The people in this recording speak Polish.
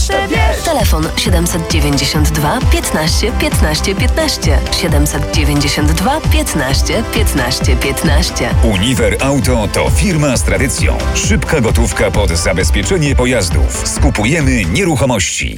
jeszcze wiesz. Telefon 792 15 15 15. 792 15 15 15. Uniwer Auto to firma z tradycją. Szybka gotówka pod zabezpieczenie pojazdów. Skupujemy nieruchomości.